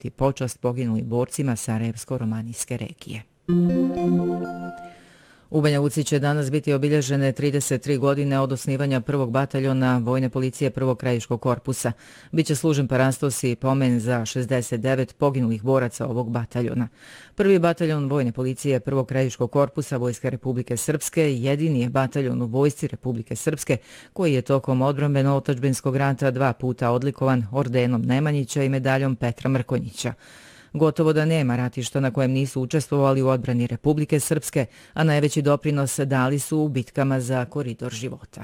odati počast poginulim borcima Sarajevsko-romanijske regije. U Banja Luci će danas biti obilježene 33 godine od osnivanja prvog bataljona Vojne policije prvog krajiškog korpusa. Biće služen parastos i pomen za 69 poginulih boraca ovog bataljona. Prvi bataljon Vojne policije prvog krajiškog korpusa Vojske Republike Srpske jedini je bataljon u Vojsci Republike Srpske koji je tokom odbrambeno-otadžbinskog rata 2 puta odlikovan ordenom Nemanjića i medaljom Petra Mrkonjića. Gotovo da nema ratišta na kojem nisu učestvovali u odbrani Republike Srpske, a najveći doprinos dali su u bitkama za koridor života.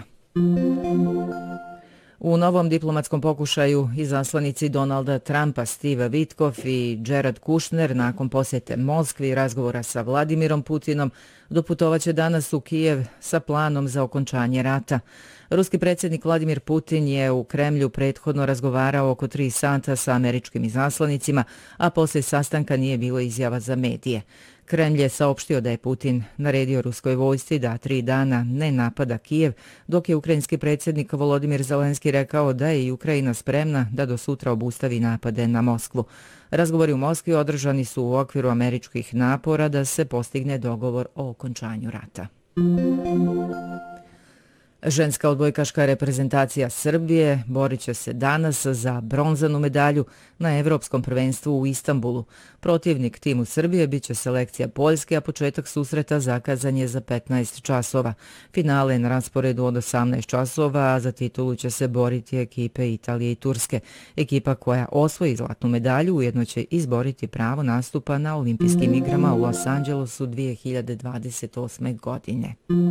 U novom diplomatskom pokušaju izaslanici Donalda Trumpa, Steve Witkoff i Jared Kushner nakon posjete Moskvi i razgovora sa Vladimirom Putinom doputovaće danas u Kijev sa planom za okončanje rata. Ruski predsjednik Vladimir Putin je u Kremlju prethodno razgovarao oko 3 sata sa američkim izaslanicima, a poslije sastanka nije bilo izjava za medije. Kremlj je saopštio da je Putin naredio ruskoj vojsci da 3 dana ne napada Kijev, dok je ukrajinski predsjednik Volodimir Zelenski rekao da je i Ukrajina spremna da do sutra obustavi napade na Moskvu. Razgovori u Moskvi održani su u okviru američkih napora da se postigne dogovor o okončanju rata. Ženska odbojkaška reprezentacija Srbije borit će se danas za bronzanu medalju na Evropskom prvenstvu u Istanbulu. Protivnik timu Srbije biće selekcija Poljske, a početak susreta zakazan je za 15 časova. Finale je na rasporedu od 18 časova, a za titulu će se boriti ekipe Italije i Turske. Ekipa koja osvoji zlatnu medalju ujedno će izboriti pravo nastupa na olimpijskim igrama u Los Angelesu 2028. godine.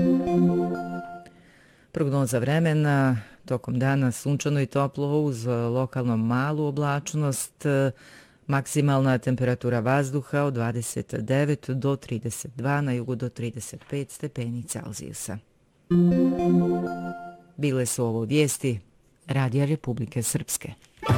Prognoza vremena, tokom dana sunčano i toplo uz lokalno malu oblačnost, maksimalna temperatura vazduha od 29 do 32, na jugu do 35 stepeni Celzijusa. Bile su ovo vijesti Radija Republike Srpske.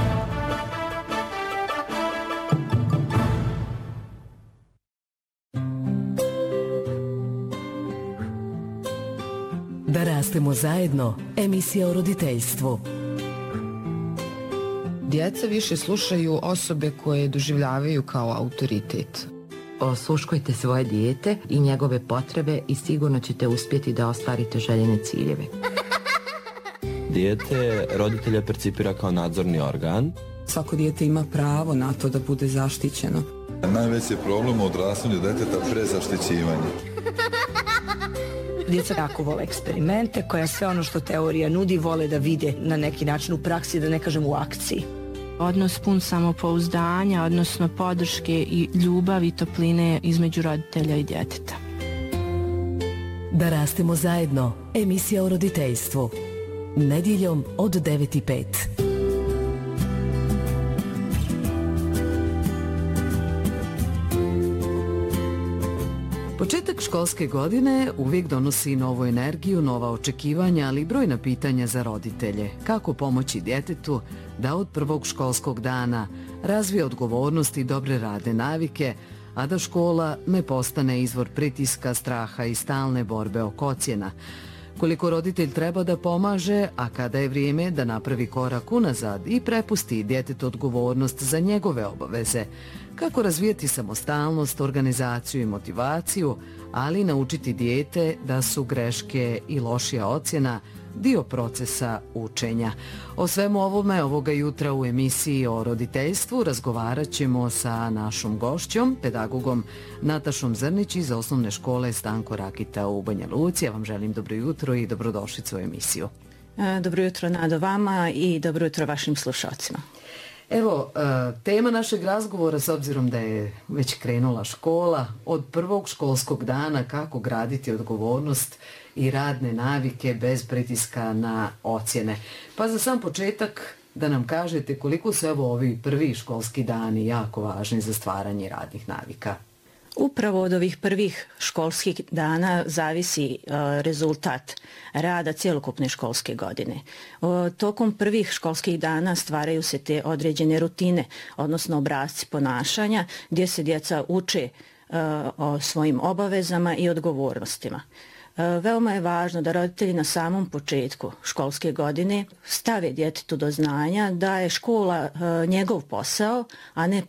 Da rastemo zajedno, emisija o roditeljstvu. Djeca više slušaju osobe koje doživljavaju kao autoritet. Osluškujte svoje dijete i njegove potrebe i sigurno ćete uspjeti da ostvarite željene ciljeve. Dijete roditelja percipira kao nadzorni organ. Svako dijete ima pravo na to da bude zaštićeno. Najveći je problem u odrastanju djeteta prezaštićivanje. Djeca jako vole eksperimente, koja sve ono što teorija nudi vole da vide na neki način u praksi, da ne kažem u akciji. Odnos pun samopouzdanja, odnosno podrške i ljubavi i topline između roditelja i djeteta. Da rastemo zajedno, emisija o roditeljstvu. Nedjeljom od 9:05. Početak školske godine uvijek donosi novu energiju, nova očekivanja, ali i brojna pitanja za roditelje. Kako pomoći djetetu da od prvog školskog dana razvije odgovornost i dobre radne navike, a da škola ne postane izvor pritiska, straha i stalne borbe oko ocjena. Koliko roditelj treba da pomaže, a kada je vrijeme da napravi korak unazad i prepusti djetetu odgovornost za njegove obaveze. Kako razvijeti samostalnost, organizaciju i motivaciju, ali naučiti dijete da su greške i lošija ocjena dio procesa učenja. O svemu ovome ovoga jutra u emisiji o roditeljstvu razgovarat ćemo sa našom gošćom, pedagogom Natašom Zrnić iz osnovne škole Stanko Rakita u Banja Luci. Ja vam želim dobro jutro i dobrodošlicu u emisiju. Dobro jutro Nado vama i dobro jutro vašim slušalcima. Evo, tema našeg razgovora, s obzirom da je već krenula škola, od prvog školskog dana kako graditi odgovornost i radne navike bez pritiska na ocjene. Pa za sam početak da nam kažete koliko su evo ovi prvi školski dani jako važni za stvaranje radnih navika. Upravo od ovih prvih školskih dana zavisi rezultat rada cjelokupne školske godine. Tokom prvih školskih dana stvaraju se te određene rutine, odnosno obrasci ponašanja gdje se djeca uče o svojim obavezama i odgovornostima. Veoma je važno da roditelji na samom početku školske godine stave djetetu do znanja da je škola njegov posao, a ne